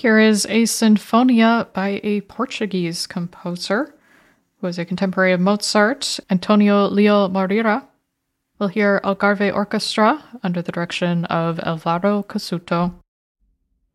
Here is a sinfonia by a Portuguese composer who was a contemporary of Mozart, Antonio Leo Moreira. We'll hear Algarve Orchestra under the direction of Alvaro Casuto.